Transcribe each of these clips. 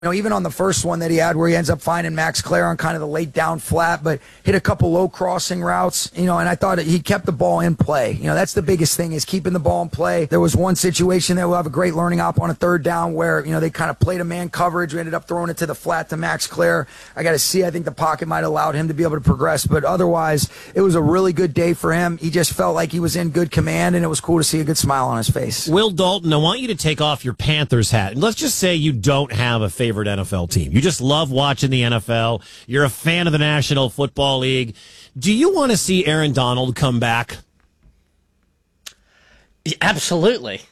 Even on the first one that he had where he ends up finding Max Clare on kind of the late down flat, but hit a couple low crossing routes, and I thought he kept the ball in play. That's the biggest thing, is keeping the ball in play. There was one situation that we'll have a great learning op on a third down where, they kind of played a man coverage. We ended up throwing it to the flat to Max Clare. I think the pocket might have allowed him to be able to progress, but otherwise it was a really good day for him. He just felt like he was in good command, and it was cool to see a good smile on his face. Will Dalton, I want you to take off your Panthers hat, and let's just say you don't have a favorite NFL team. You just love watching the NFL. You're a fan of the National Football League. Do you want to see Aaron Donald come back? Absolutely.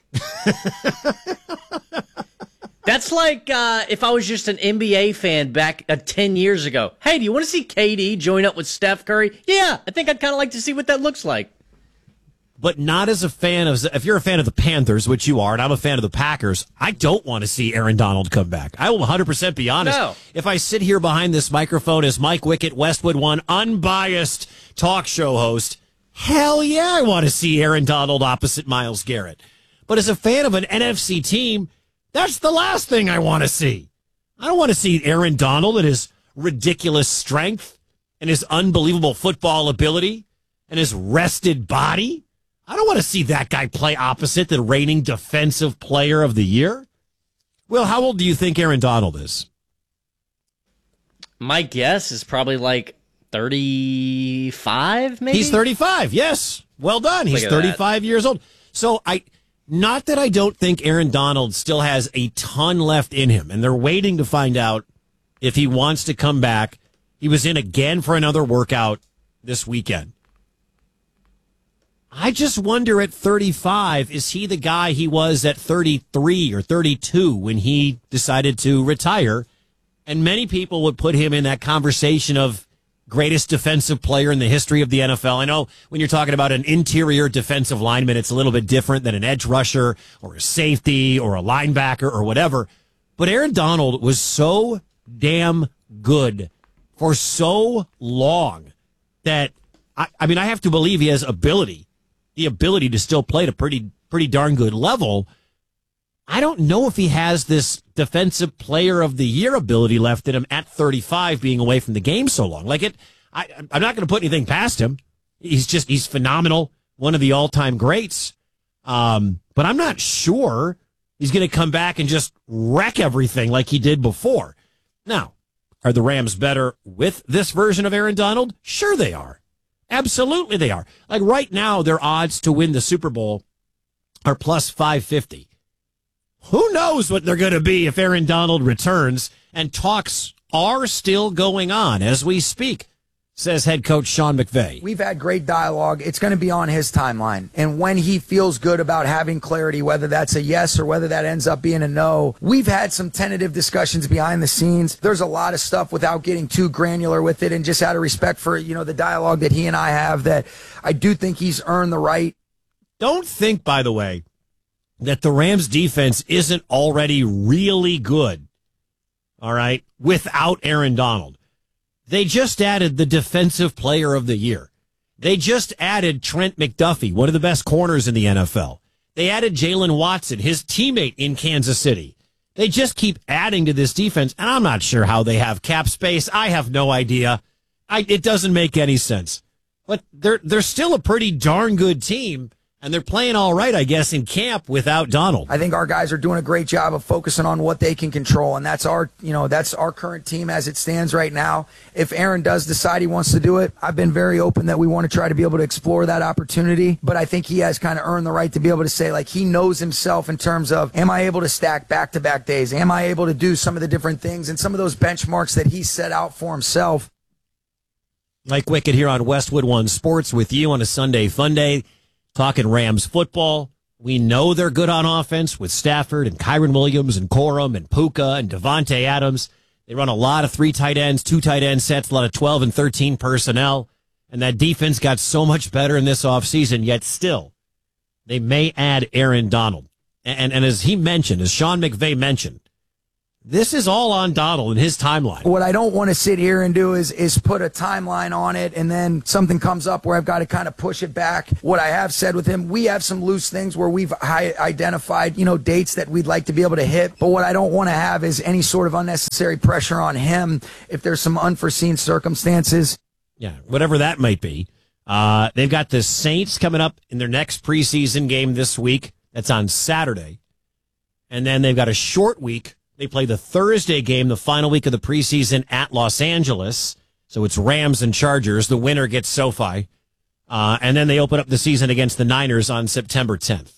That's like if I was just an NBA fan back 10 years ago. Hey, do you want to see KD join up with Steph Curry? Yeah, I think I'd kind of like to see what that looks like. But not as a fan of, if you're a fan of the Panthers, which you are, and I'm a fan of the Packers, I don't want to see Aaron Donald come back. I will 100% be honest. No. If I sit here behind this microphone as Mike Wickett, Westwood One, unbiased talk show host, hell yeah, I want to see Aaron Donald opposite Myles Garrett. But as a fan of an NFC team, that's the last thing I want to see. I don't want to see Aaron Donald and his ridiculous strength and his unbelievable football ability and his rested body. I don't want to see that guy play opposite the reigning defensive player of the year. Will, how old do you think Aaron Donald is? My guess is probably like 35, maybe? He's 35, yes. Well done. He's 35 years old. So not that I don't think Aaron Donald still has a ton left in him, and they're waiting to find out if he wants to come back. He was in again for another workout this weekend. I just wonder at 35, is he the guy he was at 33 or 32 when he decided to retire? And many people would put him in that conversation of greatest defensive player in the history of the NFL. I know when you're talking about an interior defensive lineman, it's a little bit different than an edge rusher or a safety or a linebacker or whatever. But Aaron Donald was so damn good for so long that, I have to believe he has the ability to still play at a pretty darn good level. I don't know if he has this defensive player of the year ability left in him at 35, being away from the game so long. I'm not going to put anything past him. He's phenomenal. One of the all-time greats. But I'm not sure he's going to come back and just wreck everything like he did before. Now, are the Rams better with this version of Aaron Donald? Sure they are. Absolutely they are. Like right now, their odds to win the Super Bowl are plus 550. Who knows what they're going to be if Aaron Donald returns, and talks are still going on as we speak, says head coach Sean McVay. We've had great dialogue. It's going to be on his timeline. And when he feels good about having clarity, whether that's a yes or whether that ends up being a no, we've had some tentative discussions behind the scenes. There's a lot of stuff without getting too granular with it, and just out of respect for, the dialogue that he and I have, that I do think he's earned the right. Don't think, by the way, that the Rams defense isn't already really good, all right, without Aaron Donald. They just added the defensive player of the year. They just added Trent McDuffie, one of the best corners in the NFL. They added Jalen Watson, his teammate in Kansas City. They just keep adding to this defense, and I'm not sure how they have cap space. I have no idea. It doesn't make any sense. But they're still a pretty darn good team, and they're playing all right, I guess, in camp without Donald. I think our guys are doing a great job of focusing on what they can control, and that's our current team as it stands right now. If Aaron does decide he wants to do it, I've been very open that we want to try to be able to explore that opportunity, but I think he has kind of earned the right to be able to say, he knows himself in terms of, am I able to stack back-to-back days? Am I able to do some of the different things and some of those benchmarks that he set out for himself? Mike Wickett here on Westwood One Sports with you on a Sunday fun day. Talking Rams football. We know they're good on offense with Stafford and Kyren Williams and Corum and Puka and Devontae Adams. They run a lot of 3 tight ends, 2 tight end sets, a lot of 12 and 13 personnel. And that defense got so much better in this offseason, yet still, they may add Aaron Donald. And as he mentioned, as Sean McVay mentioned, This is all on Donald and his timeline. What I don't want to sit here and do is put a timeline on it and then something comes up where I've got to kind of push it back. What I have said with him, we have some loose things where we've identified, dates that we'd like to be able to hit. But what I don't want to have is any sort of unnecessary pressure on him if there's some unforeseen circumstances. Yeah, whatever that might be. They've got the Saints coming up in their next preseason game this week. That's on Saturday. And then they've got a short week. They play the Thursday game, the final week of the preseason at Los Angeles. So it's Rams and Chargers. The winner gets SoFi. And then they open up the season against the Niners on September 10th.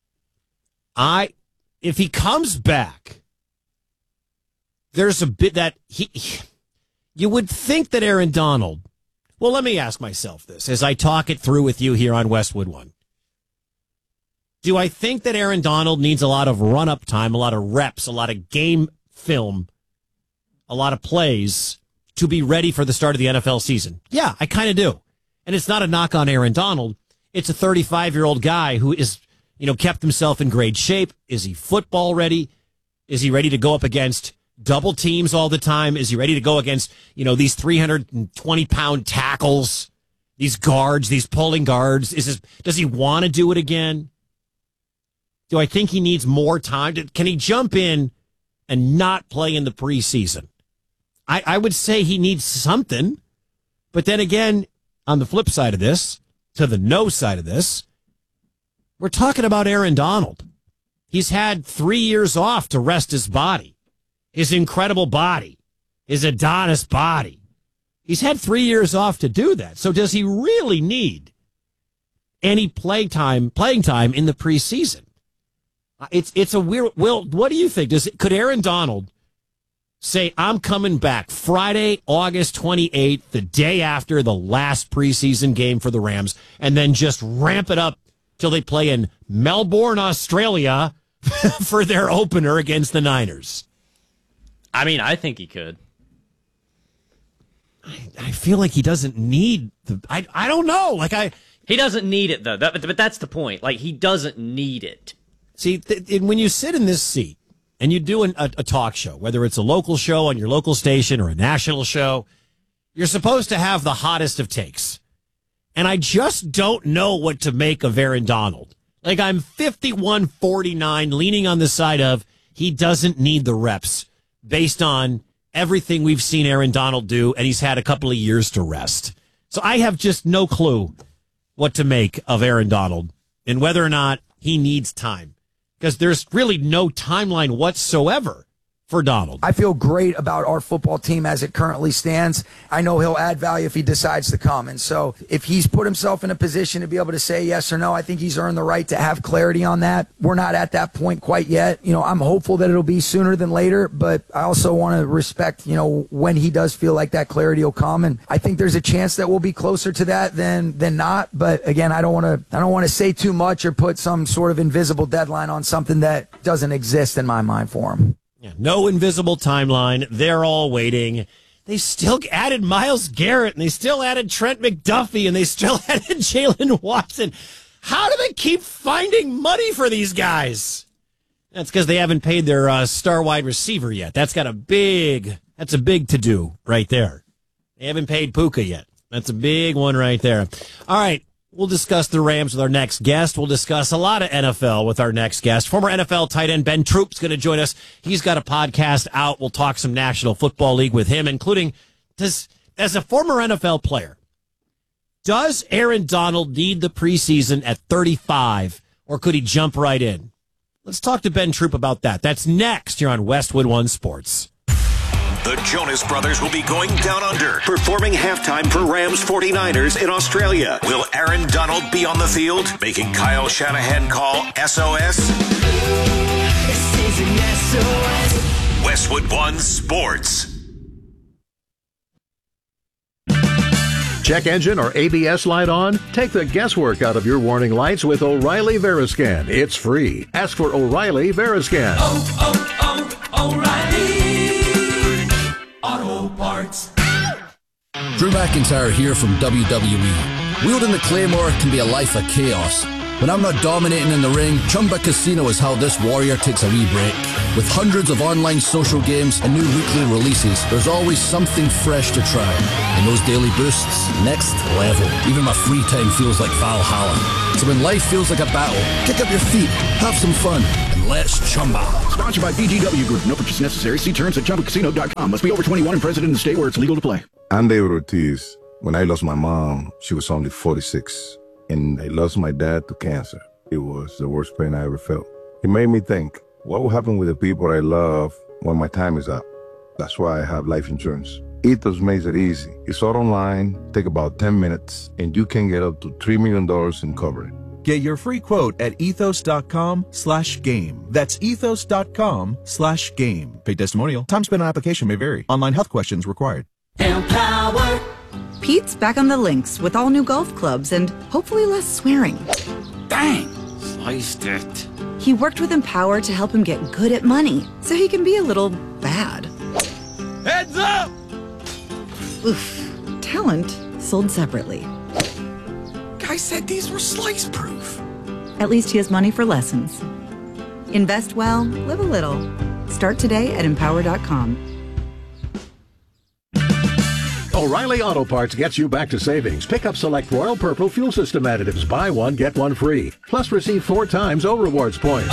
If he comes back, there's a bit that you would think that Aaron Donald, well, let me ask myself this as I talk it through with you here on Westwood One. Do I think that Aaron Donald needs a lot of run-up time, a lot of reps, a lot of game film, a lot of plays to be ready for the start of the NFL season? Yeah, I kind of do. And it's not a knock on Aaron Donald. It's a 35-year-old guy who is, kept himself in great shape. Is he football ready? Is he ready to go up against double teams all the time? Is he ready to go against, these 320-pound tackles, these guards, these pulling guards? Does he want to do it again? Do I think he needs more time? Can he jump in and not play in the preseason? I would say he needs something. But then again, on the flip side of this, to the no side of this, we're talking about Aaron Donald. He's had 3 years off to rest his body, his incredible body, his Adonis body. He's had 3 years off to do that. So does he really need any playing time in the preseason? It's a weird. Will, what do you think? Could Aaron Donald say, I'm coming back Friday, August 28th, the day after the last preseason game for the Rams, and then just ramp it up till they play in Melbourne, Australia for their opener against the Niners? I mean, I think he could. I feel like he doesn't need I don't know. He doesn't need it, though. But that's the point. He doesn't need it. See, when you sit in this seat and you do a talk show, whether it's a local show on your local station or a national show, you're supposed to have the hottest of takes. And I just don't know what to make of Aaron Donald. I'm 51-49 leaning on the side of he doesn't need the reps based on everything we've seen Aaron Donald do, and he's had a couple of years to rest. So I have just no clue what to make of Aaron Donald and whether or not he needs time. Because there's really no timeline whatsoever for Donald. I feel great about our football team as it currently stands. I know he'll add value if he decides to come. And so if he's put himself in a position to be able to say yes or no, I think he's earned the right to have clarity on that. We're not at that point quite yet. I'm hopeful that it'll be sooner than later, but I also want to respect, when he does feel like that clarity will come. And I think there's a chance that we'll be closer to that than not. But again, I don't want to say too much or put some sort of invisible deadline on something that doesn't exist in my mind for him. Yeah, no invisible timeline. They're all waiting. They still added Myles Garrett, and they still added Trent McDuffie, and they still added Jalen Watson. How do they keep finding money for these guys? That's because they haven't paid their star wide receiver yet. That's a big to-do right there. They haven't paid Puka yet. That's a big one right there. All right. We'll discuss the Rams with our next guest. We'll discuss a lot of NFL with our next guest. Former NFL tight end Ben Troop's going to join us. He's got a podcast out. We'll talk some National Football League with him, including, as a former NFL player, does Aaron Donald need the preseason at 35, or could he jump right in? Let's talk to Ben Troop about that. That's next here on Westwood One Sports. The Jonas Brothers will be going down under, performing halftime for Rams 49ers in Australia. Will Aaron Donald be on the field, making Kyle Shanahan call SOS? This is an SOS. Westwood One Sports. Check engine or ABS light on? Take the guesswork out of your warning lights with O'Reilly Veriscan. It's free. Ask for O'Reilly Veriscan. O'Reilly Auto Parts. Drew McIntyre here from WWE. Wielding the Claymore can be a life of chaos, When I'm not dominating in the ring, Chumba Casino is how this warrior takes a wee break. With hundreds of online social games and new weekly releases, there's always something fresh to try. And those daily boosts, next level. Even my free time feels like Valhalla. So when life feels like a battle, kick up your feet, have some fun, and let's chumba. Sponsored by BGW Group. No purchase necessary. See terms at ChumbaCasino.com. Must be over 21 and present in the state where it's legal to play. I'm David Ortiz. When I lost my mom, she was only 46. And I lost my dad to cancer. It was the worst pain I ever felt. It made me think, what will happen with the people I love when my time is up? That's why I have life insurance. Ethos makes it easy. It's all online, take about 10 minutes, and you can get up to $3 million in coverage. Get your free quote at ethos.com/game. That's ethos.com/game. Paid testimonial. Time spent on application may vary. Online health questions required. Empower. Pete's back on the links with all new golf clubs and hopefully less swearing. Dang! Sliced it. He worked with Empower to help him get good at money so he can be a little bad. Heads up! Oof. Talent sold separately. Guy said these were slice proof. At least he has money for lessons. Invest well, live a little. Start today at Empower.com. O'Reilly Auto Parts gets you back to savings. Pick up select Royal Purple fuel system additives. Buy one, get one free. Plus receive 4 times O-Rewards points.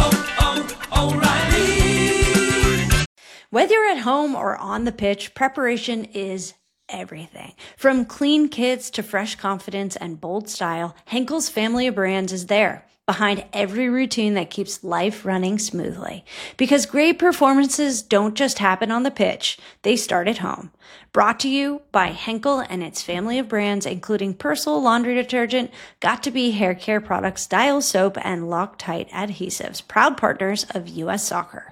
O'Reilly. Whether you're at home or on the pitch, preparation is everything. From clean kits to fresh confidence and bold style, Henkel's family of brands is there, behind every routine that keeps life running smoothly. Because great performances don't just happen on the pitch, they start at home. Brought to you by Henkel and its family of brands, including Persil laundry detergent, Got2b hair care products, Dial soap, and Loctite adhesives, proud partners of U.S. Soccer.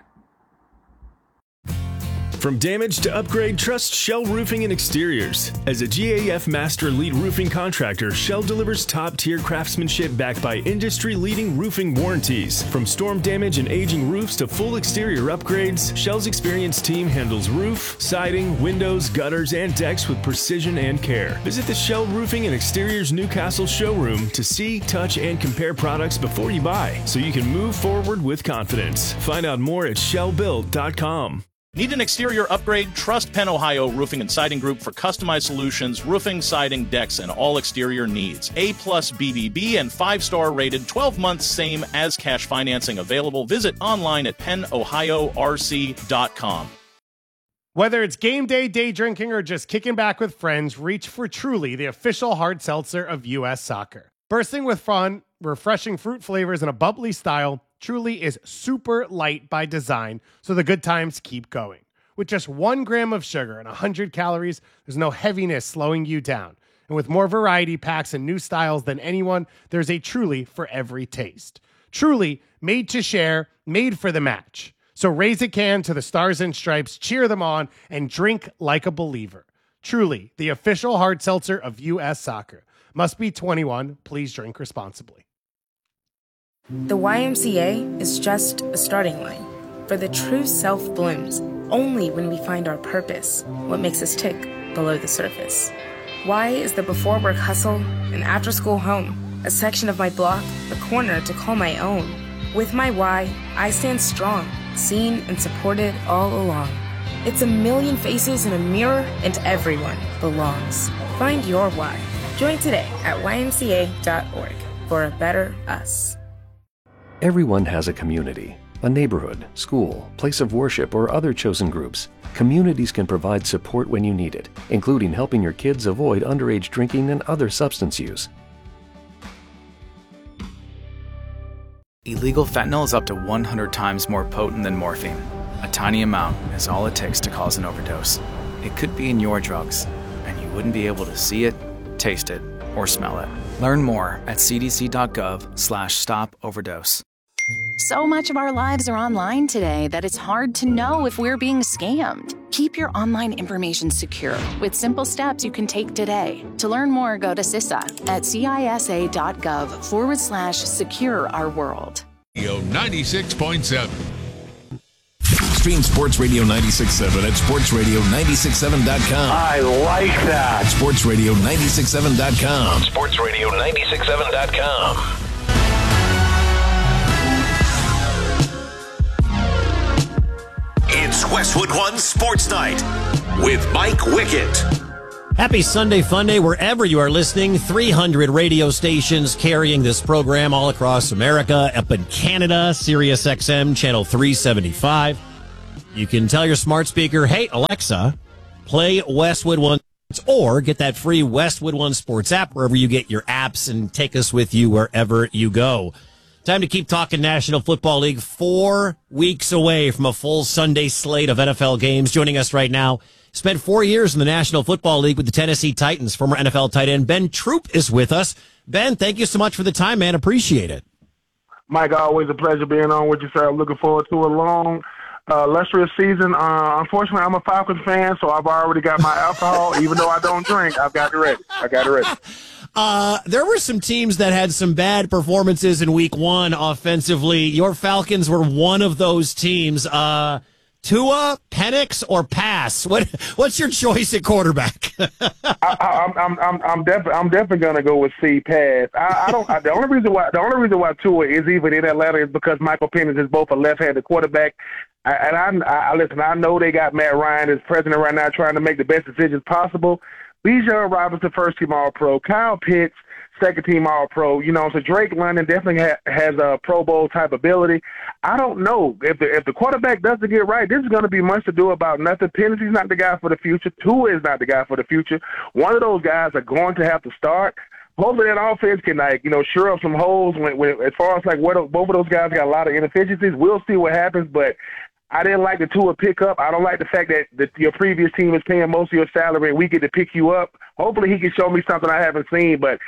From damage to upgrade, trust Shell Roofing and Exteriors. As a GAF Master Lead Roofing Contractor, Shell delivers top-tier craftsmanship backed by industry-leading roofing warranties. From storm damage and aging roofs to full exterior upgrades, Shell's experienced team handles roof, siding, windows, gutters, and decks with precision and care. Visit the Shell Roofing and Exteriors Newcastle showroom to see, touch, and compare products before you buy, so you can move forward with confidence. Find out more at shellbuilt.com. Need an exterior upgrade? Trust Penn Ohio Roofing and Siding Group for customized solutions, roofing, siding, decks, and all exterior needs. A+ BBB and 5-star rated, 12 months same as cash financing available. Visit online at pennohiorc.com. Whether it's game day, day drinking, or just kicking back with friends, reach for Truly, the official hard seltzer of U.S. Soccer. Bursting with fun, refreshing fruit flavors, and a bubbly style, Truly is super light by design, so the good times keep going. With just 1 gram of sugar and 100 calories, there's no heaviness slowing you down. And with more variety packs and new styles than anyone, there's a Truly for every taste. Truly, made to share, made for the match. So raise a can to the Stars and Stripes, cheer them on, and drink like a believer. Truly, the official hard seltzer of U.S. Soccer. Must be 21. Please drink responsibly. The YMCA is just a starting line, for the true self blooms only when we find our purpose, what makes us tick below the surface. Y is the before work hustle, an after school home, a section of my block, a corner to call my own. With my Y, I stand strong, seen and supported all along. It's a million faces in a mirror, and everyone belongs. Find your Y. Join today at ymca.org for a better us. Everyone has a community, a neighborhood, school, place of worship, or other chosen groups. Communities can provide support when you need it, including helping your kids avoid underage drinking and other substance use. Illegal fentanyl is up to 100 times more potent than morphine. A tiny amount is all it takes to cause an overdose. It could be in your drugs, and you wouldn't be able to see it, taste it, or smell it. Learn more at cdc.gov/stop-overdose. So much of our lives are online today that it's hard to know if we're being scammed. Keep your online information secure with simple steps you can take today. To learn more, go to CISA at cisa.gov/secure our world. 96.7. Stream Sports Radio 96.7 at sportsradio967.com. I like that. Sportsradio967.com. Sportsradio967.com. It's Westwood One Sports Night with Mike Wickett. Happy Sunday Fun Day wherever you are listening. 300 radio stations carrying this program all across America. Up in Canada, Sirius XM, channel 375. You can tell your smart speaker, hey, Alexa, play Westwood One, or get that free Westwood One Sports app wherever you get your apps and take us with you wherever you go. Time to keep talking National Football League. 4 weeks away from a full Sunday slate of NFL games. Joining us right now, spent 4 years in the National Football League with the Tennessee Titans. Former NFL tight end Ben Troop is with us. Ben, thank you so much for the time, man. Appreciate it. Mike, always a pleasure being on with you, sir. I'm looking forward to a long, illustrious season. Unfortunately, I'm a Falcons fan, so I've already got my alcohol. Even though I don't drink, I've got it ready. There were some teams that had some bad performances in week 1 offensively. Your Falcons were one of those teams. Tua, Penix, or pass? What's your choice at quarterback? I'm definitely gonna go with C, pass. The only reason why Tua is even in Atlanta is because Michael Penix is both a left-handed quarterback. Listen, I know they got Matt Ryan as president right now trying to make the best decisions possible. Bijan Robinson, first-team All-Pro. Kyle Pitts, second-team All-Pro. So Drake London definitely has a Pro Bowl-type ability. I don't know. If the quarterback doesn't get right, this is going to be much to do about nothing. Penix is not the guy for the future. Tua is not the guy for the future. One of those guys are going to have to start. Hopefully that offense can, shore up some holes. As far as, both of those guys got a lot of inefficiencies. We'll see what happens, but I didn't like the Tua pickup. I don't like the fact that your previous team is paying most of your salary and we get to pick you up. Hopefully he can show me something I haven't seen. But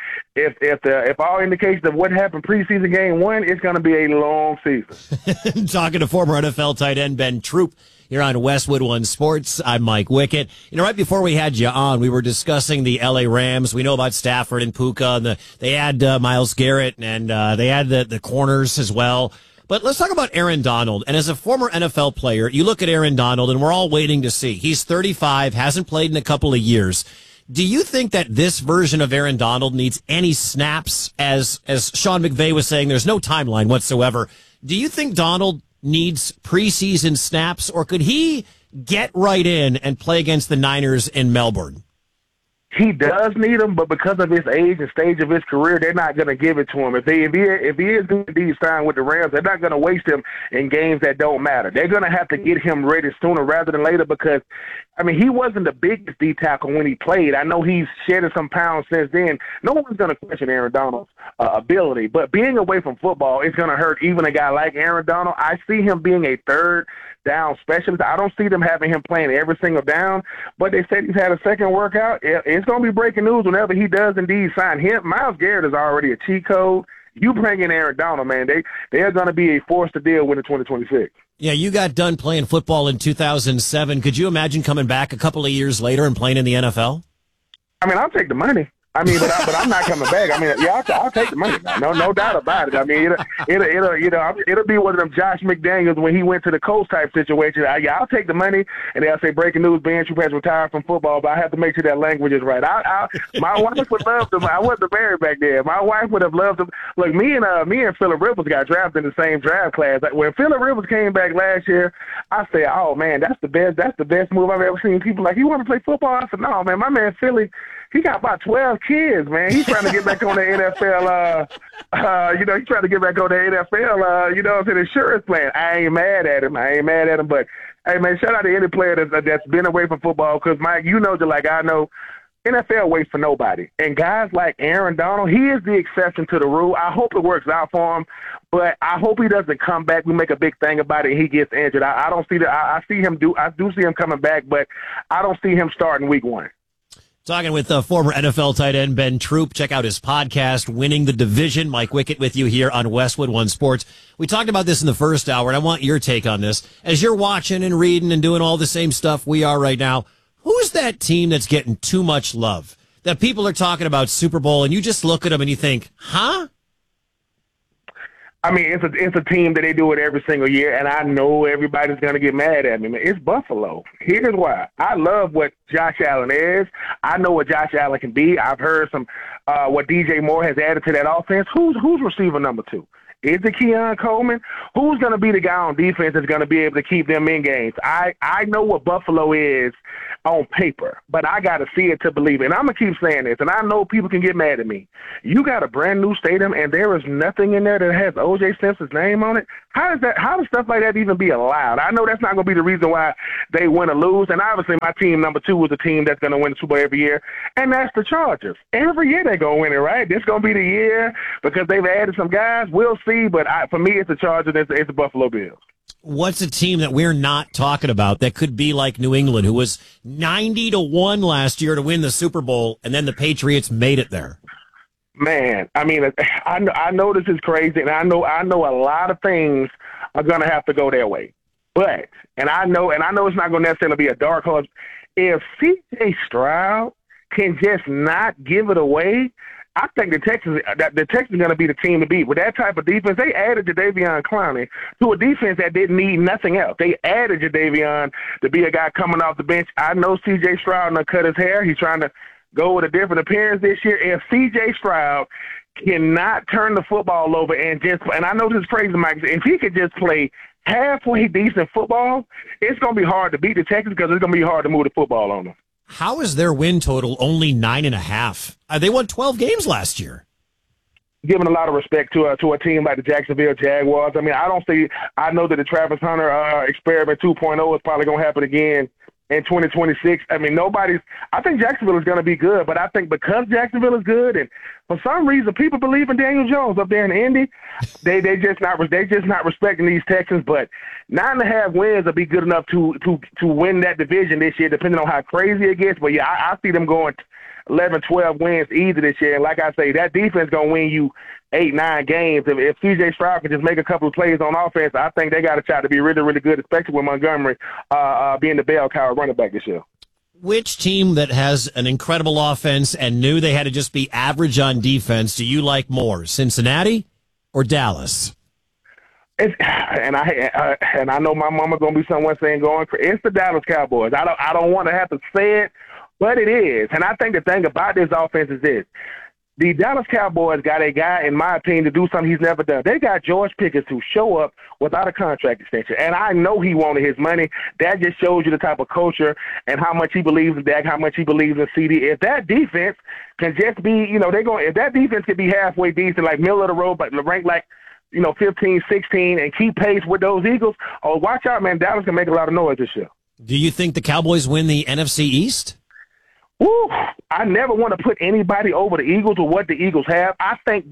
if all indications of what happened preseason game 1, it's going to be a long season. Talking to former NFL tight end Ben Troop here on Westwood One Sports. I'm Mike Wickett. Right before we had you on, we were discussing the LA Rams. We know about Stafford and Puka. And they had Myles Garrett, and they had the corners as well. But let's talk about Aaron Donald. And as a former NFL player, you look at Aaron Donald, and we're all waiting to see. He's 35, hasn't played in a couple of years. Do you think that this version of Aaron Donald needs any snaps? As Sean McVay was saying, there's no timeline whatsoever. Do you think Donald needs preseason snaps, or could he get right in and play against the Niners in Melbourne? He does need them, but because of his age and stage of his career, they're not going to give it to him. If he is indeed signed with the Rams, they're not going to waste him in games that don't matter. They're going to have to get him ready sooner rather than later because, he wasn't the biggest D tackle when he played. I know he's shedded some pounds since then. No one's going to question Aaron Donald's ability, but being away from football is going to hurt even a guy like Aaron Donald. I see him being a third down specialist. I don't see them having him playing every single down, but they said he's had a second workout. It's going to be breaking news whenever he does indeed sign him. Myles Garrett is already a cheat code. You bring in Aaron Donald, man, they are going to be a force to deal with in 2026. Yeah, you got done playing football in 2007. Could you imagine coming back a couple of years later and playing in the NFL? I'll take the money. But I'm not coming back. I'll take the money. No doubt about it. It'll be one of them Josh McDaniels when he went to the Colts type situation. I'll take the money, and they'll say breaking news: Ben Troop has retired from football. But I have to make sure that language is right. My wife would love them. I wasn't married back then. My wife would have loved them. Look, me and Phillip Rivers got drafted in the same draft class. When Phillip Rivers came back last year, I said, "Oh man, that's the best move I've ever seen." People like, "You want to play football?" I said, "No, man, my man Philly." He got about 12 kids, man. He's trying to get back on the NFL. He's trying to get back on the NFL. To the insurance plan. I ain't mad at him. But hey, man, shout out to any player that's been away from football. Because Mike, just like I know, NFL waits for nobody. And guys like Aaron Donald, he is the exception to the rule. I hope it works out for him, but I hope he doesn't come back. We make a big thing about it and he gets injured. I don't see that. I do see him coming back, but I don't see him starting week 1. Talking with former NFL tight end Ben Troop. Check out his podcast, Winning the Division. Mike Wickett with you here on Westwood One Sports. We talked about this in the first hour, and I want your take on this. As you're watching and reading and doing all the same stuff we are right now, who's that team that's getting too much love? That people are talking about Super Bowl, and you just look at them and you think, huh? It's a team that they do it every single year, and I know everybody's going to get mad at me. It's Buffalo. Here's why. I love what Josh Allen is. I know what Josh Allen can be. I've heard some what DJ Moore has added to that offense. Who's receiver number 2? Is it Keon Coleman? Who's going to be the guy on defense that's going to be able to keep them in games? I know what Buffalo is on paper, but I got to see it to believe it. And I'm going to keep saying this, and I know people can get mad at me. You got a brand new stadium, and there is nothing in there that has O.J. Simpson's name on it? How does stuff like that even be allowed? I know that's not going to be the reason why they win or lose, and obviously my team number 2 is a team that's going to win the Super Bowl every year, and that's the Chargers. Every year they're going to win it, right? This going to be the year because they've added some guys. We'll see, but for me, it's the Chargers. It's the Buffalo Bills. What's a team that we're not talking about that could be like New England, who was 90-1 last year to win the Super Bowl, and then the Patriots made it there? Man, I mean, I know this is crazy, and I know a lot of things are going to have to go their way. But, and I know it's not going to necessarily be a dark horse. If C.J. Stroud can just not give it away, I think the Texans are going to be the team to beat. With that type of defense, they added Jadeveon Clowney to a defense that didn't need nothing else. They added Jadeveon to be a guy coming off the bench. I know C.J. Stroud done cut his hair. He's trying to go with a different appearance this year. If C.J. Stroud cannot turn the football over and I know this is crazy, Mike, if he could just play halfway decent football, it's going to be hard to beat the Texans because it's going to be hard to move the football on them. How is their win total only 9.5? They won 12 games last year. Giving a lot of respect to a team like the Jacksonville Jaguars. I mean, I know that the Travis Hunter experiment 2.0 is probably going to happen again in 2026. I mean, I think Jacksonville is going to be good, but I think because Jacksonville is good, and for some reason people believe in Daniel Jones up there in Indy, they just not respecting these Texans. But 9.5 wins will be good enough to win that division this year, depending on how crazy it gets. But yeah, I see them going 11, 12 wins easy this year. And like I say, that defense going to win you 8, 9 games. If C.J. Stroud can just make a couple of plays on offense, I think they got a shot to be really, really good, especially with Montgomery being the bell cow running back this year. Which team that has an incredible offense and knew they had to just be average on defense do you like more, Cincinnati or Dallas? And I know my mama gonna be someone saying it's the Dallas Cowboys. I don't want to have to say it, but it is. And I think the thing about this offense is this. The Dallas Cowboys got a guy, in my opinion, to do something he's never done. They got George Pickens to show up without a contract extension. And I know he wanted his money. That just shows you the type of culture and how much he believes in Dak, how much he believes in CD. If that defense can just be, if that defense can be halfway decent, like middle of the road, but ranked like, 15, 16, and keep pace with those Eagles, watch out, man. Dallas can make a lot of noise this year. Do you think the Cowboys win the NFC East? Woo, I never want to put anybody over the Eagles or what the Eagles have. I think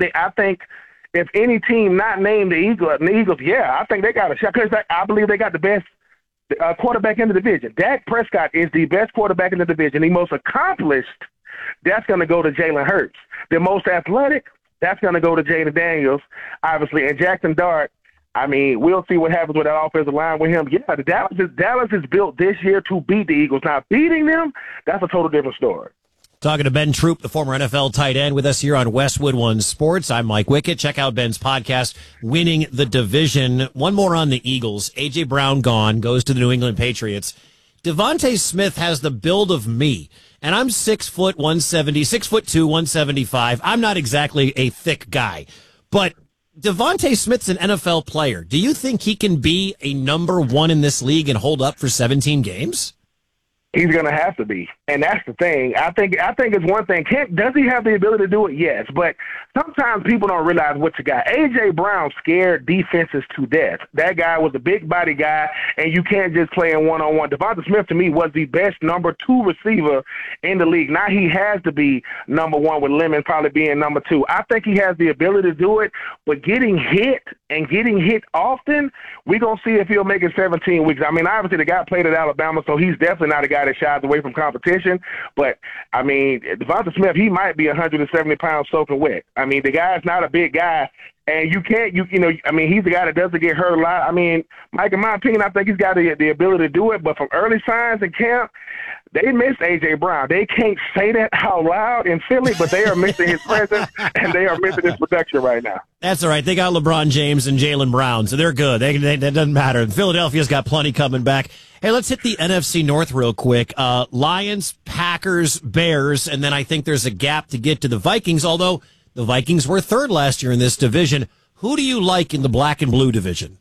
if any team not named the Eagles, yeah, I think they got a shot because I believe they got the best quarterback in the division. Dak Prescott is the best quarterback in the division. The most accomplished, that's going to go to Jalen Hurts. The most athletic, that's going to go to Jaden Daniels, obviously, and Jackson Dart. I mean, we'll see what happens with that offensive line with him. Yeah, Dallas is built this year to beat the Eagles. Now, beating them, that's a total different story. Talking to Ben Troop, the former NFL tight end, with us here on Westwood One Sports. I'm Mike Wickett. Check out Ben's podcast, Winning the Division. One more on the Eagles. A.J. Brown gone, goes to the New England Patriots. Devontae Smith has the build of me, and I'm 6'170", 6'2", 175. I'm not exactly a thick guy, but Devontae Smith's an NFL player. Do you think he can be a number one in this league and hold up for 17 games? He's going to have to be, and that's the thing. I think it's one thing. Does he have the ability to do it? Yes, but sometimes people don't realize what you got. A.J. Brown scared defenses to death. That guy was a big body guy, and you can't just play in one-on-one. Devonta Smith, to me, was the best number 2 receiver in the league. Now he has to be number 1 with Lemon probably being number 2. I think he has the ability to do it, but getting hit often, we're going to see if he'll make it 17 weeks. I mean, obviously the guy played at Alabama, so he's definitely not a guy that shies away from competition. But, I mean, Devonta Smith, he might be 170 pounds soaking wet. I mean, the guy's not a big guy, and he's the guy that doesn't get hurt a lot. I mean, Mike, in my opinion, I think he's got the ability to do it. But from early signs in camp, they missed A.J. Brown. They can't say that out loud in Philly, but they are missing his presence, and they are missing his production right now. That's all right. They got LeBron James and Jaylen Brown, so they're good. That doesn't matter. Philadelphia's got plenty coming back. Hey, let's hit the NFC North real quick. Lions, Packers, Bears, and then I think there's a gap to get to the Vikings, although the Vikings were third last year in this division. Who do you like in the black and blue division?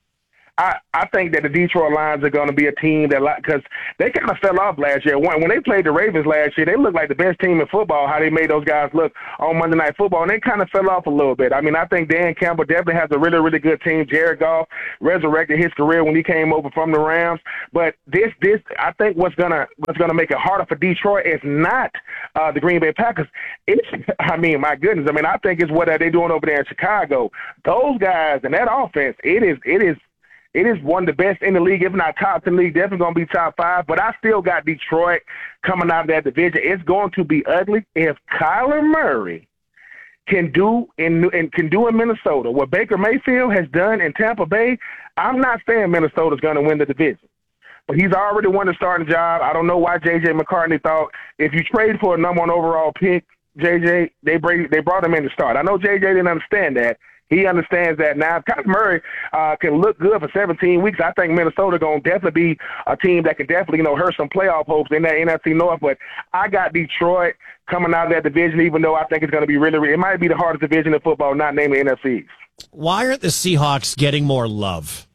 I think that the Detroit Lions are going to be a team that, because they kind of fell off last year. When they played the Ravens last year, they looked like the best team in football, how they made those guys look on Monday Night Football, and they kind of fell off a little bit. I mean, I think Dan Campbell definitely has a really, really good team. Jared Goff resurrected his career when he came over from the Rams. But this, I think what's gonna make it harder for Detroit is not the Green Bay Packers. I mean, my goodness. I mean, I think it's what are they doing over there in Chicago. Those guys and that offense, it is one of the best in the league, if not top 10 league. Definitely going to be top 5. But I still got Detroit coming out of that division. It's going to be ugly if Kyler Murray can do in Minnesota what Baker Mayfield has done in Tampa Bay. I'm not saying Minnesota's going to win the division, but he's already won the starting job. I don't know why J.J. McCartney thought if you trade for a number 1 overall pick, J.J., they brought him in to start. I know J.J. didn't understand that. He understands that now. If Kyler Murray can look good for 17 weeks, I think Minnesota going to definitely be a team that can definitely, hurt some playoff hopes in that NFC North. But I got Detroit coming out of that division, even though I think it's going to be really, it might be the hardest division in football, not naming the NFC. Why aren't the Seahawks getting more love?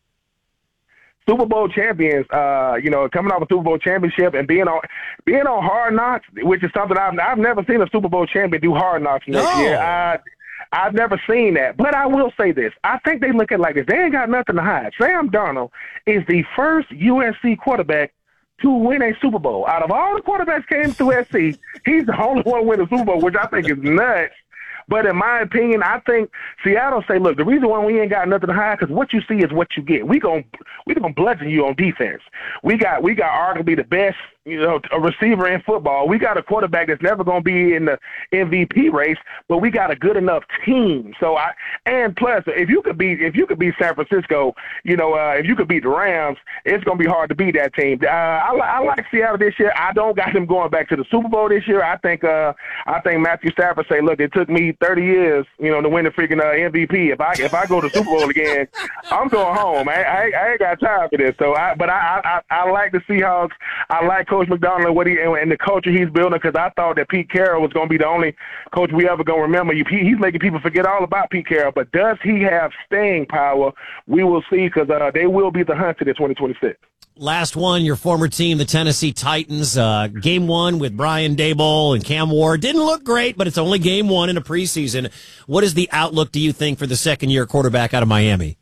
Super Bowl champions, coming off a Super Bowl championship and being on Hard Knocks, which is something I've never seen a Super Bowl champion do Hard Knocks next year. I've never seen that. But I will say this. I think they look at it like this. They ain't got nothing to hide. Sam Darnold is the first USC quarterback to win a Super Bowl. Out of all the quarterbacks came through SC, he's the only one to win a Super Bowl, which I think is nuts. But in my opinion, I think Seattle say, look, the reason why we ain't got nothing to hide, because what you see is what you get. We gonna bludgeon you on defense. We got arguably the best, a receiver in football. We got a quarterback that's never gonna be in the MVP race, but we got a good enough team. So plus, if you could beat San Francisco, if you could beat the Rams, it's gonna be hard to beat that team. I like Seattle this year. I don't got them going back to the Super Bowl this year. I think Matthew Stafford say, look, it took me 30 years, to win the freaking MVP. If I go to Super Bowl again, I'm going home. I ain't got time for this. So I like the Seahawks. I like Coach McDonald and the culture he's building, because I thought that Pete Carroll was going to be the only coach we ever going to remember. He's making people forget all about Pete Carroll, but does he have staying power? We will see, because they will be the hunted in 2026. Last one, your former team, the Tennessee Titans. Game 1 with Brian Daboll and Cam Ward. Didn't look great, but it's only game 1 in a preseason. What is the outlook, do you think, for the second-year quarterback out of Miami?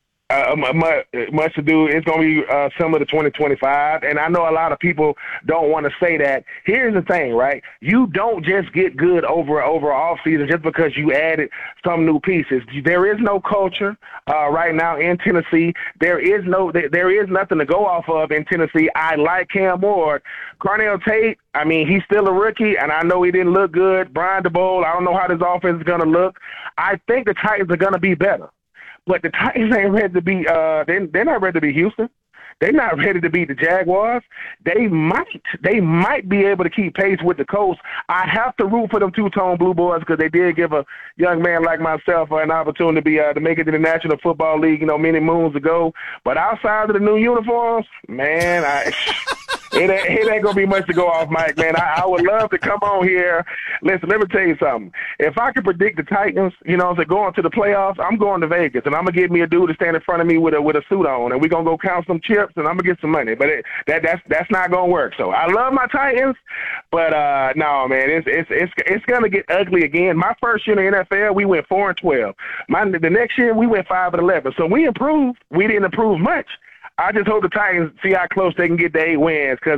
Much to do. It's going to be similar to 2025, and I know a lot of people don't want to say that. Here's the thing, right? You don't just get good over off season just because you added some new pieces. There is no culture right now in Tennessee. There is nothing to go off of in Tennessee. I like Cam Ward. Cornell Tate, I mean, he's still a rookie, and I know he didn't look good. Brian Daboll, I don't know how this offense is going to look. I think the Titans are going to be better. But the Titans ain't ready to be they're not ready to be Houston. They're not ready to beat the Jaguars. They might be able to keep pace with the Colts. I have to root for them two-tone Blue Boys, because they did give a young man like myself an opportunity to make it to the National Football League, many moons ago. But outside of the new uniforms, man, it ain't going to be much to go off, Mike, man. I would love to come on here. Listen, let me tell you something. If I could predict the Titans, going to the playoffs, I'm going to Vegas, and I'm going to get me a dude to stand in front of me with a suit on, and we're going to go count some chips, and I'm going to get some money. But that's not going to work. So I love my Titans, but no, man, it's going to get ugly again. My first year in the NFL, we went 4-12. The next year, we went 5-11. So we improved. We didn't improve much. I just hope the Titans see how close they can get to 8 wins, because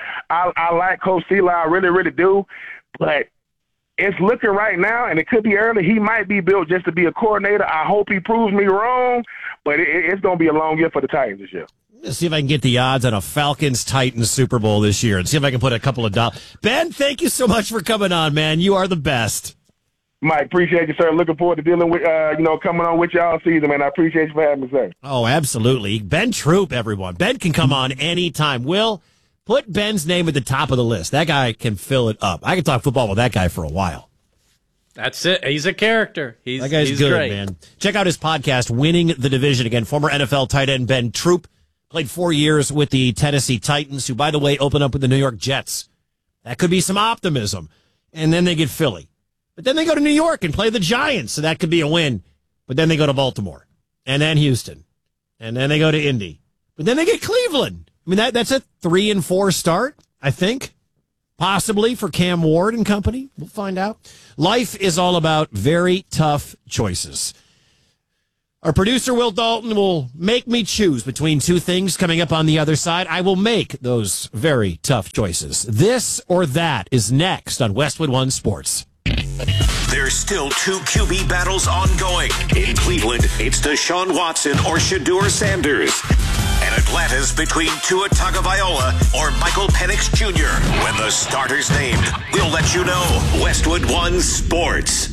I like Coach Eli, I really, really do. But it's looking right now, and it could be early. He might be built just to be a coordinator. I hope he proves me wrong, but it's going to be a long year for the Titans this year. Let's see if I can get the odds on a Falcons-Titans Super Bowl this year and see if I can put a couple of dollars. Ben, thank you so much for coming on, man. You are the best. Mike, appreciate you, sir. Looking forward to dealing with, coming on with y'all season, man. I appreciate you for having me, sir. Oh, absolutely. Ben Troop, everyone. Ben can come on anytime. Will, put Ben's name at the top of the list. That guy can fill it up. I can talk football with that guy for a while. That's it. He's a character. That guy's good, great, man. Check out his podcast, Winning the Division. Again, former NFL tight end Ben Troop played 4 years with the Tennessee Titans, who, by the way, opened up with the New York Jets. That could be some optimism. And then they get Philly. But then they go to New York and play the Giants, so that could be a win. But then they go to Baltimore, and then Houston, and then they go to Indy. But then they get Cleveland. I mean, that's a 3-4 start, I think. Possibly for Cam Ward and company. We'll find out. Life is all about very tough choices. Our producer, Will Dalton, will make me choose between two things coming up on the other side. I will make those very tough choices. This or that is next on Westwood One Sports. There's still two QB battles ongoing. In Cleveland, it's Deshaun Watson or Shedeur Sanders. And Atlanta's between Tua Tagovailoa or Michael Penix Jr. When the starter's named, we'll let you know. Westwood One Sports.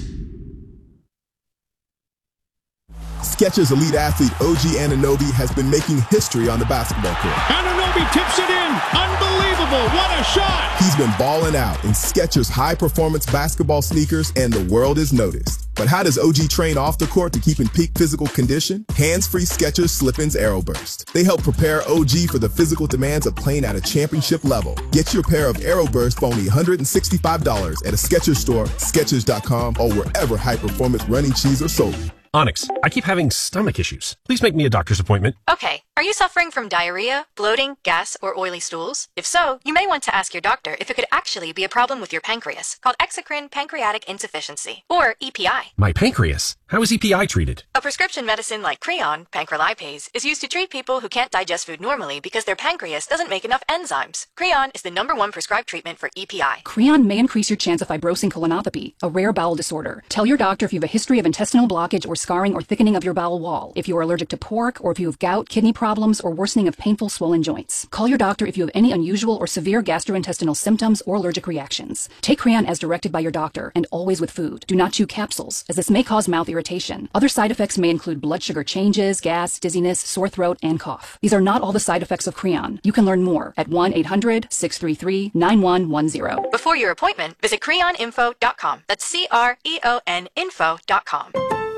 Skechers elite athlete OG Anunoby has been making history on the basketball court. Anunoby tips it in. Unbelievable. What a shot. He's been balling out in Skechers high-performance basketball sneakers, and the world is noticed. But how does OG train off the court to keep in peak physical condition? Hands-free Skechers Slip-ins Aeroburst. They help prepare OG for the physical demands of playing at a championship level. Get your pair of Aeroburst for only $165 at a Skechers store, Skechers.com, or wherever high-performance running shoes are sold. Onyx, I keep having stomach issues. Please make me a doctor's appointment. Okay. Are you suffering from diarrhea, bloating, gas, or oily stools? If so, you may want to ask your doctor if it could actually be a problem with your pancreas, called exocrine pancreatic insufficiency, or EPI. My pancreas? How is EPI treated? A prescription medicine like Creon, pancrelipase, is used to treat people who can't digest food normally because their pancreas doesn't make enough enzymes. Creon is the #1 prescribed treatment for EPI. Creon may increase your chance of fibrosing colonopathy, a rare bowel disorder. Tell your doctor if you have a history of intestinal blockage or scarring or thickening of your bowel wall, if you are allergic to pork, or if you have gout, kidney problems, or worsening of painful swollen joints. Call your doctor if you have any unusual or severe gastrointestinal symptoms or allergic reactions. Take Creon as directed by your doctor, and always with food. Do not chew capsules, as this may cause mouth irritation. Other side effects may include blood sugar changes, gas, dizziness, sore throat, and cough. These are not all the side effects of Creon. You can learn more at 1-800-633-9110. Before your appointment, visit creoninfo.com. That's CREON info.com.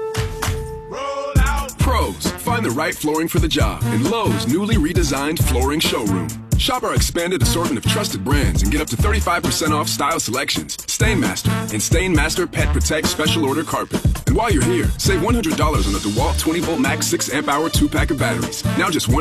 Pros, find the right flooring for the job in Lowe's newly redesigned flooring showroom. Shop our expanded assortment of trusted brands and get up to 35% off style selections, Stainmaster, and Stainmaster Pet Protect Special Order Carpet. And while you're here, save $100 on the DeWalt 20-volt max 6-amp-hour 2-pack of batteries. Now just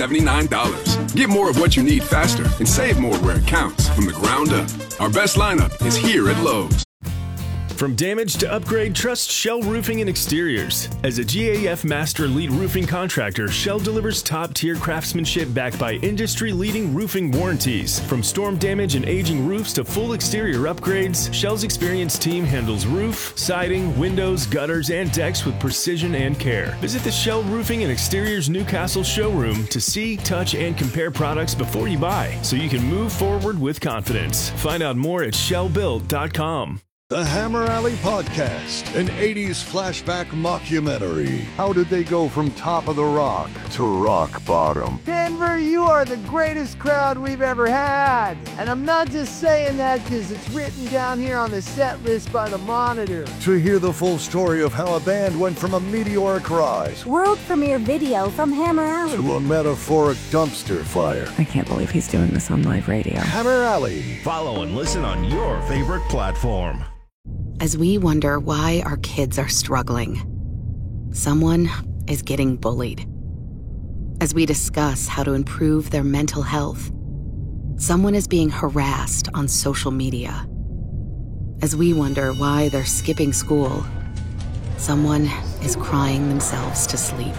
$179. Get more of what you need faster and save more where it counts from the ground up. Our best lineup is here at Lowe's. From damage to upgrade, trust Shell Roofing and Exteriors. As a GAF Master Lead Roofing Contractor, Shell delivers top-tier craftsmanship backed by industry-leading roofing warranties. From storm damage and aging roofs to full exterior upgrades, Shell's experienced team handles roof, siding, windows, gutters, and decks with precision and care. Visit the Shell Roofing and Exteriors Newcastle showroom to see, touch, and compare products before you buy, so you can move forward with confidence. Find out more at shellbuilt.com. The Hammer Alley Podcast, an 80s flashback mockumentary. How did they go from top of the rock to rock bottom? Denver, you are the greatest crowd we've ever had. And I'm not just saying that because it's written down here on the set list by the Monitor. To hear the full story of how a band went from a meteoric rise, world premiere video from Hammer Alley, to a metaphoric dumpster fire. I can't believe he's doing this on live radio. Hammer Alley. Follow and listen on your favorite platform. As we wonder why our kids are struggling, someone is getting bullied. As we discuss how to improve their mental health, someone is being harassed on social media. As we wonder why they're skipping school, someone is crying themselves to sleep.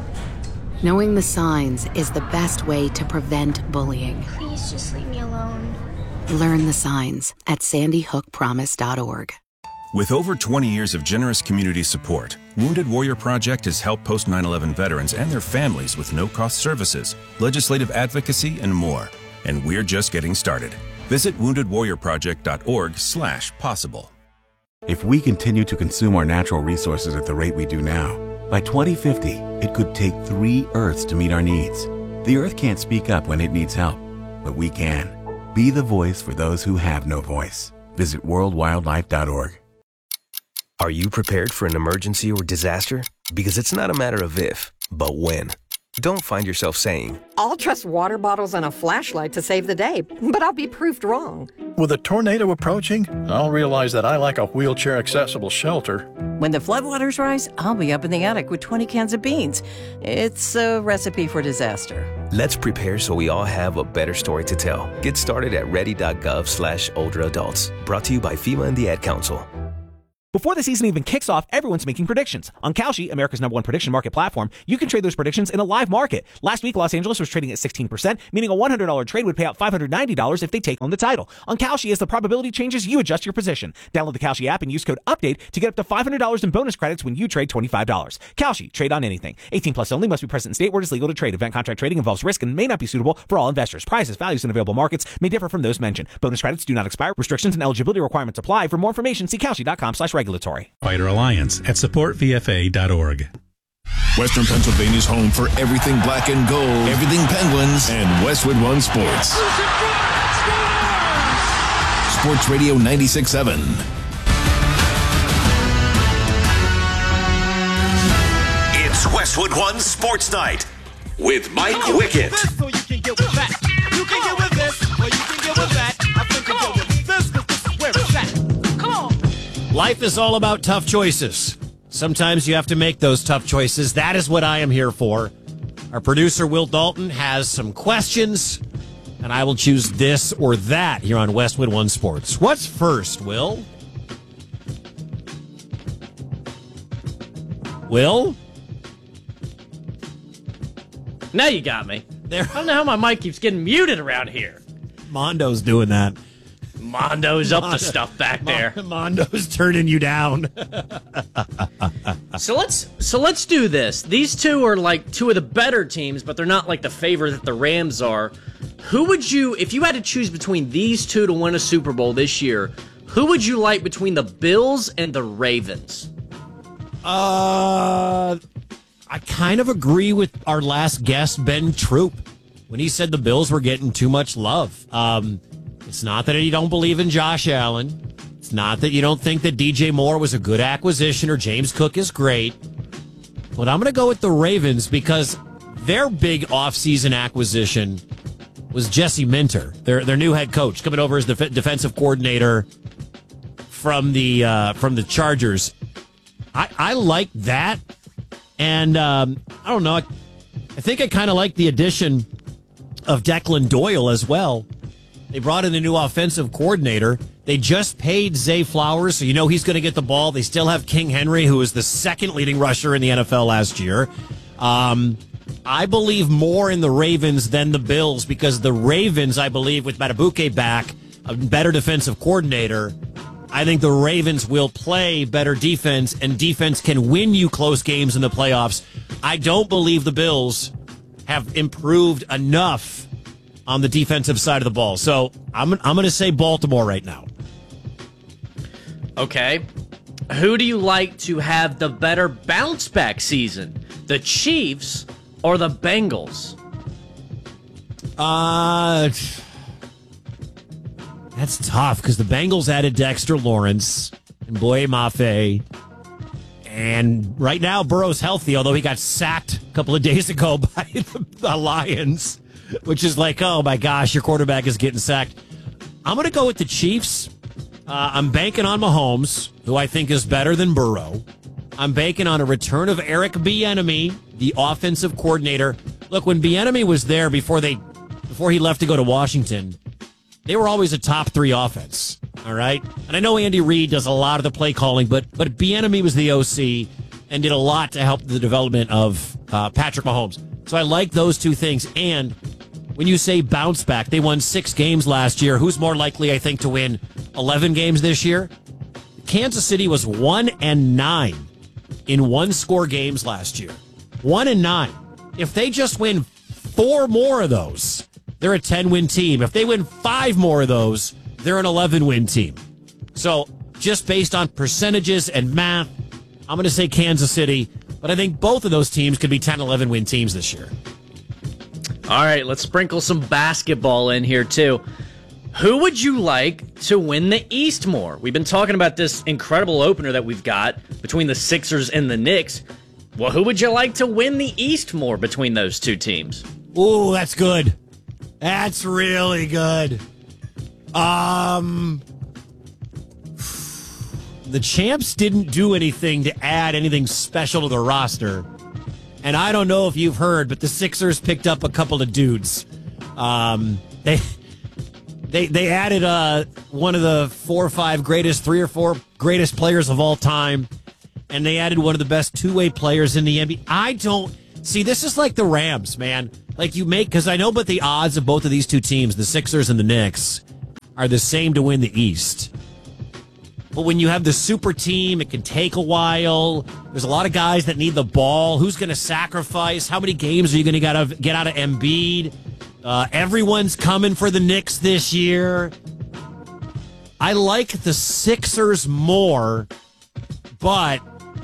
Knowing the signs is the best way to prevent bullying. Please just leave me alone. Learn the signs at sandyhookpromise.org. With over 20 years of generous community support, Wounded Warrior Project has helped post 9/11 veterans and their families with no-cost services, legislative advocacy, and more. And we're just getting started. Visit woundedwarriorproject.org/possible. If we continue to consume our natural resources at the rate we do now, by 2050, it could take 3 Earths to meet our needs. The Earth can't speak up when it needs help, but we can. Be the voice for those who have no voice. Visit worldwildlife.org. Are you prepared for an emergency or disaster? Because it's not a matter of if, but when. Don't find yourself saying, I'll trust water bottles and a flashlight to save the day, but I'll be proved wrong. With a tornado approaching, I'll realize that I like a wheelchair-accessible shelter. When the floodwaters rise, I'll be up in the attic with 20 cans of beans. It's a recipe for disaster. let's prepare so we all have a better story to tell. Get started at ready.gov/olderadults. Brought to you by FEMA and the Ad Council. Before the season even kicks off, everyone's making predictions. On Kalshi, America's #1 prediction market platform, you can trade those predictions in a live market. Last week, Los Angeles was trading at 16%, meaning a $100 trade would pay out $590 if they take on the title. On Kalshi, as the probability changes, you adjust your position. Download the Kalshi app and use code UPDATE to get up to $500 in bonus credits when you trade $25. Kalshi, trade on anything. 18 plus only, must be present in state where it is legal to trade. Event contract trading involves risk and may not be suitable for all investors. Prices, values, and available markets may differ from those mentioned. Bonus credits do not expire. Restrictions and eligibility requirements apply. For more information, see Kalshi.com/regulatory. Fighter Alliance at supportvfa.org. Western Pennsylvania's home for everything black and gold, everything Penguins, and Westwood One Sports. Sports Radio 96.7. It's Westwood One Sports Night with Mike Wickett. Life is all about tough choices. Sometimes you have to make those tough choices. That is what I am here for. Our producer, Will Dalton, has some questions, and I will choose this or that here on Westwood One Sports. What's first, Will? Will? Now you got me. I don't know how my mic keeps getting muted around here. Mondo's doing that. Mondo's up to stuff back there. Mondo's turning you down. So let's do this. These two are like two of the better teams, but they're not like the favorite that the Rams are. Who would you, if you had to choose between these two to win a Super Bowl this year, who would you like between the Bills and the Ravens? I kind of agree with our last guest, Ben Troop, when he said the Bills were getting too much love. It's not that you don't believe in Josh Allen. It's not that you don't think that DJ Moore was a good acquisition or James Cook is great. But I'm going to go with the Ravens because their big offseason acquisition was Jesse Minter, their new head coach, coming over as the defensive coordinator from the Chargers. I like that. And I don't know. I think I kind of like the addition of Declan Doyle as well. They brought in a new offensive coordinator. They just paid Zay Flowers, so you know he's going to get the ball. They still have King Henry, who was the second leading rusher in the NFL last year. I believe more in the Ravens than the Bills because the Ravens, I believe, with Matabuke back, a better defensive coordinator, I think the Ravens will play better defense, and defense can win you close games in the playoffs. I don't believe the Bills have improved enough on the defensive side of the ball. So I'm going to say Baltimore right now. Okay. Who do you like to have the better bounce back season? The Chiefs or the Bengals? That's tough because the Bengals added Dexter Lawrence and Boye Mafe. And right now, Burrow's healthy, although he got sacked a couple of days ago by the Lions, which is like, oh my gosh, your quarterback is getting sacked. I'm going to go with the Chiefs. I'm banking on Mahomes, who I think is better than Burrow. I'm banking on a return of Eric Bieniemy, the offensive coordinator. Look, when Bieniemy was there before he left to go to Washington, they were always a top 3 offense. All right. And I know Andy Reid does a lot of the play calling, but Bieniemy was the OC and did a lot to help the development of Patrick Mahomes. So I like those two things. And when you say bounce back, they won 6 games last year. Who's more likely, I think, to win 11 games this year? Kansas City was 1-9 in 1-score games last year. 1-9. If they just win 4 more of those, they're a 10-win team. If they win 5 more of those, they're an 11-win team. So just based on percentages and math, I'm going to say Kansas City, but I think both of those teams could be 10, 11-win teams this year. All right, let's sprinkle some basketball in here, too. Who would you like to win the East more? We've been talking about this incredible opener that we've got between the Sixers and the Knicks. Well, who would you like to win the East more between those two teams? Ooh, that's good. That's really good. The champs didn't do anything to add anything special to the roster. And I don't know if you've heard, but the Sixers picked up a couple of dudes. They added one of the 3 or 4 greatest players of all time. And they added one of the best two-way players in the NBA. I don't... See, this is like the Rams, man. Like you make... Because I know but the odds of both of these two teams, the Sixers and the Knicks, are the same to win the East. But when you have the super team, it can take a while. There's a lot of guys that need the ball. Who's going to sacrifice? How many games are you going to get out of Embiid? Everyone's coming for the Knicks this year. I like the Sixers more, but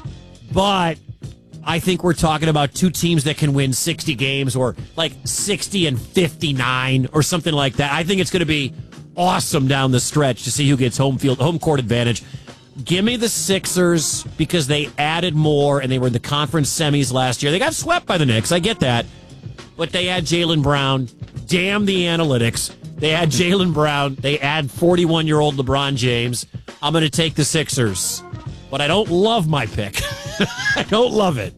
I think we're talking about two teams that can win 60 games or like 60 and 59 or something like that. I think it's going to be awesome down the stretch to see who gets home court advantage. Give me the Sixers because they added more and they were in the conference semis last year. They got swept by the Knicks. I get that. But they had Jaylen Brown. Damn the analytics. They had Jaylen Brown. They add 41-year-old LeBron James. I'm going to take the Sixers. But I don't love my pick. I don't love it.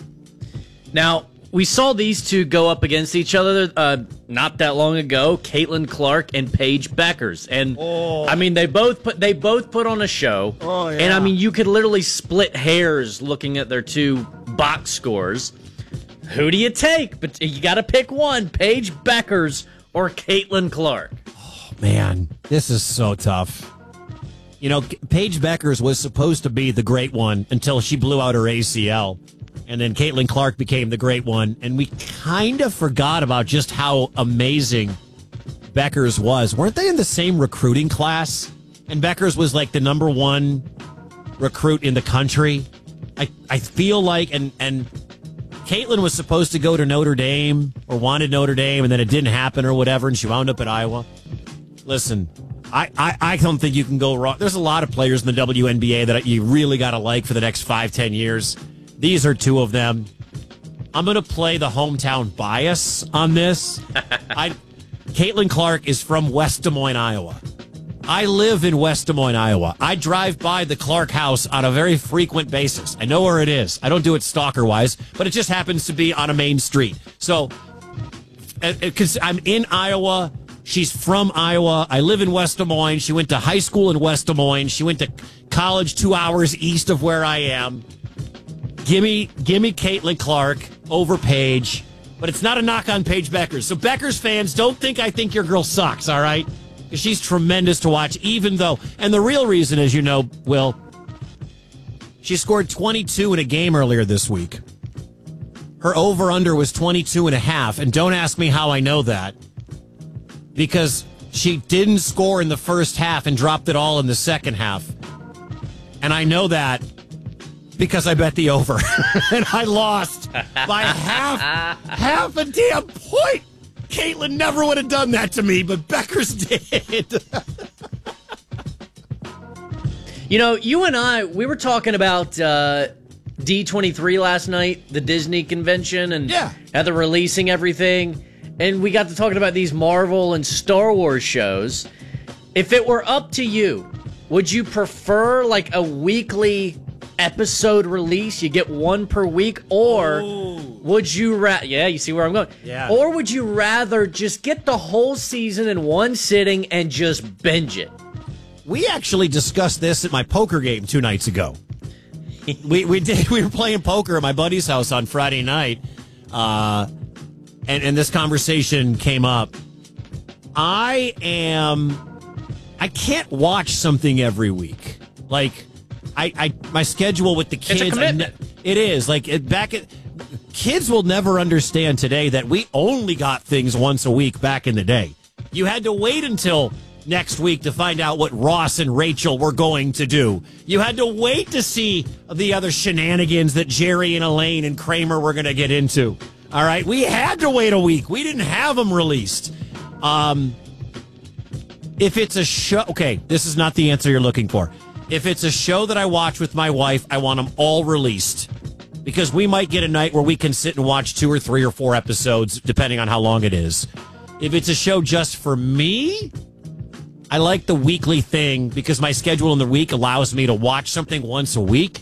Now, we saw these two go up against each other not that long ago, Caitlin Clark and Paige Beckers. And I mean, they both put on a show. Oh, yeah. And I mean, you could literally split hairs looking at their two box scores. Who do you take? But you got to pick one, Paige Beckers or Caitlin Clark. Oh, man, this is so tough. You know, Paige Beckers was supposed to be the great one until she blew out her ACL. And then Caitlin Clark became the great one. And we kind of forgot about just how amazing Beckers was. Weren't they in the same recruiting class? And Beckers was like the number 1 recruit in the country. I feel like, and Caitlin was supposed to go to Notre Dame or wanted Notre Dame, and then it didn't happen or whatever, and she wound up at Iowa. Listen, I don't think you can go wrong. There's a lot of players in the WNBA that you really got to like for the next 5-10 years. These are two of them. I'm going to play the hometown bias on this. Caitlin Clark is from West Des Moines, Iowa. I live in West Des Moines, Iowa. I drive by the Clark house on a very frequent basis. I know where it is. I don't do it stalker-wise, but it just happens to be on a main street. So, because I'm in Iowa, she's from Iowa. I live in West Des Moines. She went to high school in West Des Moines. She went to college 2 hours east of where I am. Give me Caitlin Clark over Paige, but it's not a knock on Paige Beckers. So Beckers fans, don't think I think your girl sucks, all right? Because she's tremendous to watch, even though, and the real reason, as you know, Will, she scored 22 in a game earlier this week. Her over-under was 22.5, and don't ask me how I know that, because she didn't score in the first half and dropped it all in the second half. And I know that because I bet the over, and I lost by half a damn point. Caitlin never would have done that to me, but Beckers did. You know, you and I, we were talking about D23 last night, the Disney convention, and how they're releasing everything. And we got to talking about these Marvel and Star Wars shows. If it were up to you, would you prefer like a weekly episode release? You get one per week, or would you you see where I'm going? Yeah. Or would you rather just get the whole season in one sitting and just binge it? We actually discussed this at my poker game 2 nights ago. We were playing poker at my buddy's house on Friday night, and this conversation came up. I can't watch something every week. Like, my schedule with the kids. It's a commitment. It is. Like, kids will never understand today that we only got things once a week back in the day. You had to wait until next week to find out what Ross and Rachel were going to do. You had to wait to see the other shenanigans that Jerry and Elaine and Kramer were going to get into. All right? We had to wait a week. We didn't have them released. If it's a show... Okay, this is not the answer you're looking for. If it's a show that I watch with my wife, I want them all released. because we might get a night where we can sit and watch 2 or 3 or 4 episodes, depending on how long it is. If it's a show just for me, I like the weekly thing because my schedule in the week allows me to watch something once a week.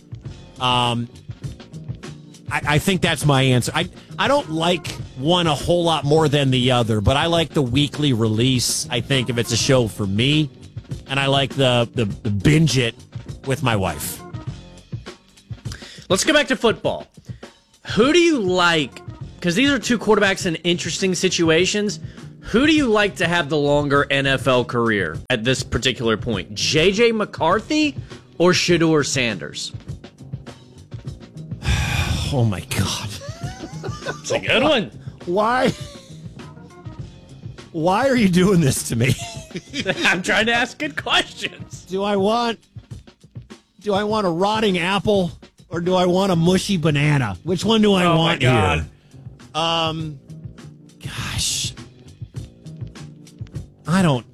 I think that's my answer. I don't like one a whole lot more than the other, but I like the weekly release, I think, if it's a show for me. And I like the binge it with my wife. Let's go back to football. Who do you like? Because these are two quarterbacks in interesting situations. Who do you like to have the longer NFL career at this particular point? J.J. McCarthy or Shedeur Sanders? Oh, my God. It's a good one. Why are you doing this to me? I'm trying to ask good questions. Do I want a rotting apple or do I want a mushy banana? Which one do I want here? Gosh. I don't.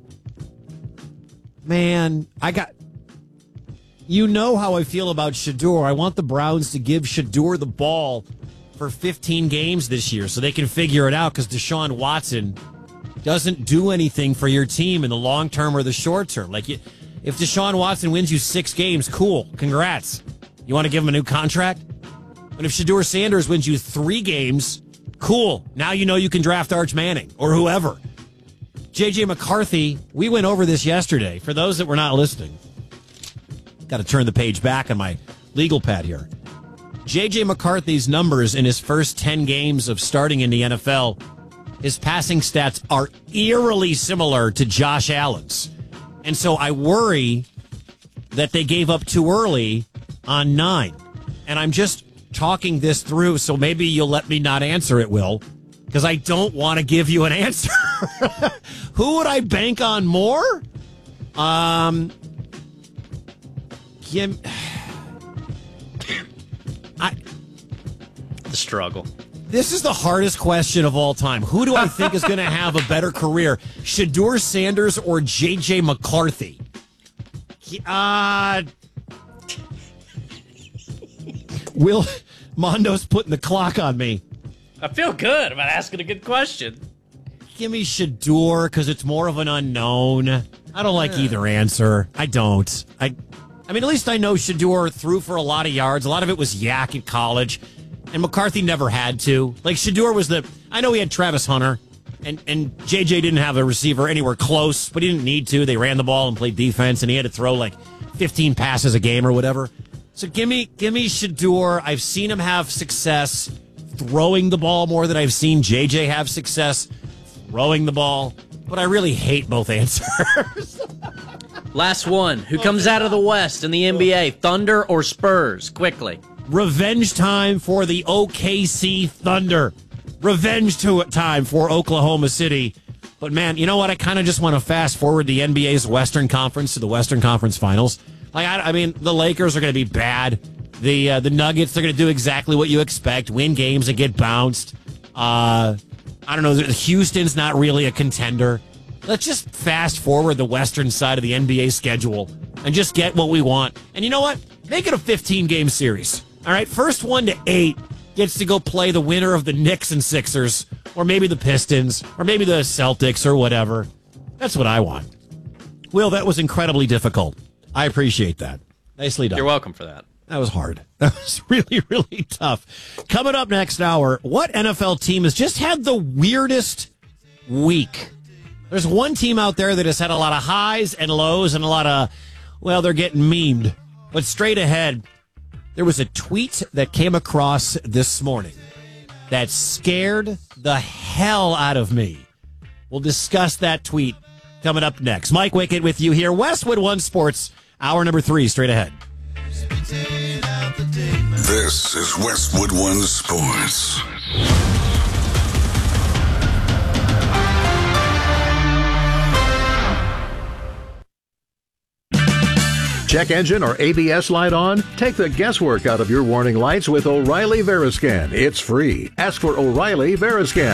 Man, you know how I feel about Shedeur. I want the Browns to give Shedeur the ball for 15 games this year so they can figure it out because Deshaun Watson doesn't do anything for your team in the long term or the short term. Like, if Deshaun Watson wins you 6 games, cool. Congrats. You want to give him a new contract? But if Shedeur Sanders wins you 3 games, cool. Now you know you can draft Arch Manning or whoever. J.J. McCarthy, we went over this yesterday. For those that were not listening, got to turn the page back on my legal pad here. J.J. McCarthy's numbers in his first 10 games of starting in the NFL, his passing stats are eerily similar to Josh Allen's. And so I worry that they gave up too early on 9. And I'm just talking this through, so maybe you'll let me not answer it, Will, because I don't want to give you an answer. Who would I bank on more? The struggle. This is the hardest question of all time. Who do I think is going to have a better career? Shedeur Sanders or J.J. McCarthy? Will Mondo's putting the clock on me. I feel good about asking a good question. Give me Shedeur because it's more of an unknown. I don't like either answer. I don't. I mean, at least I know Shedeur threw for a lot of yards. A lot of it was yak at college. And McCarthy never had to. Like, Shedeur was I know he had Travis Hunter, and JJ didn't have a receiver anywhere close, but he didn't need to. They ran the ball and played defense, and he had to throw like 15 passes a game or whatever. So give me Shedeur. I've seen him have success throwing the ball more than I've seen JJ have success throwing the ball, but I really hate both answers. Last one. Who comes out of the West in the NBA? Thunder or Spurs? Quickly. Revenge time for the OKC Thunder. Revenge time for Oklahoma City. But, man, you know what? I kind of just want to fast forward the NBA's Western Conference to the Western Conference Finals. Like, I mean, the Lakers are going to be bad. The Nuggets, they're going to do exactly what you expect. Win games and get bounced. I don't know. Houston's not really a contender. Let's just fast forward the Western side of the NBA schedule and just get what we want. And you know what? Make it a 15-game series. All right, first 1 to 8 gets to go play the winner of the Knicks and Sixers, or maybe the Pistons, or maybe the Celtics, or whatever. That's what I want. Will, that was incredibly difficult. I appreciate that. Nicely done. You're welcome for that. That was hard. That was really, really tough. Coming up next hour, what NFL team has just had the weirdest week? There's one team out there that has had a lot of highs and lows and a lot of, well, they're getting memed. But straight ahead, there was a tweet that came across this morning that scared the hell out of me. We'll discuss that tweet coming up next. Mike Wickett with you here. Westwood One Sports, hour number 3, straight ahead. This is Westwood One Sports. Check engine or ABS light on? Take the guesswork out of your warning lights with O'Reilly Veriscan. It's free. Ask for O'Reilly Veriscan.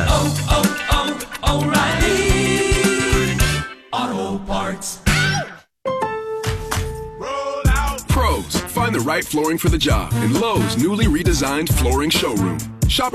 O'Reilly Auto Parts. Pros, Find the right flooring for the job in Lowe's newly redesigned flooring showroom.